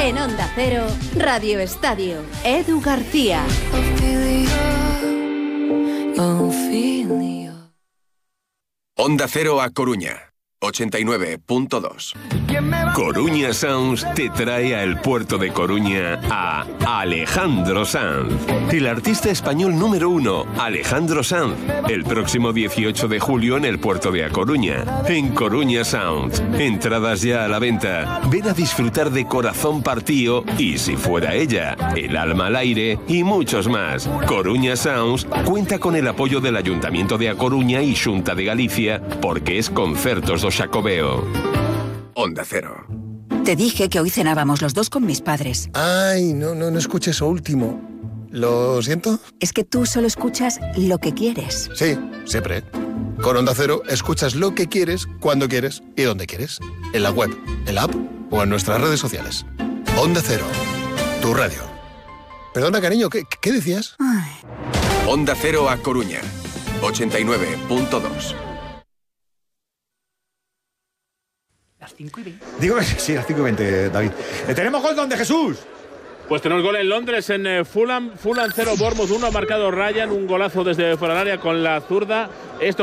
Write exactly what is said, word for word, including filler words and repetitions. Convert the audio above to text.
En Onda Cero, Radio Estadio, Edu García. Onda Cero a Coruña, ochenta y nueve punto dos. Coruña Sounds te trae al puerto de Coruña a Alejandro Sanz. El artista español número uno, Alejandro Sanz. El próximo dieciocho de julio en el puerto de A Coruña. En Coruña Sounds. Entradas ya a la venta. Ven a disfrutar de Corazón Partío y Si Fuera Ella, El Alma al Aire y muchos más. Coruña Sounds cuenta con el apoyo del Ayuntamiento de A Coruña y Xunta de Galicia porque es Concertos do Xacobeo. Onda Cero. Te dije que hoy cenábamos los dos con mis padres. Ay, no, no, no escuché eso último. ¿Lo siento? Es que tú solo escuchas lo que quieres. Sí, siempre. Con Onda Cero escuchas lo que quieres, cuando quieres y donde quieres. En la web, en la app o en nuestras redes sociales. Onda Cero, tu radio. Perdona, cariño, ¿qué, qué decías? Ay. Onda Cero a Coruña, ochenta y nueve punto dos. Las cinco y veinte. Digo que sí, las cinco y veinte, David. Eh, ¿Tenemos gol donde Jesús? Pues tenemos gol en Londres, en eh, Fulham. Fulham cero, Bournemouth uno. Ha marcado Ryan, un golazo desde fuera del área con la zurda. Esto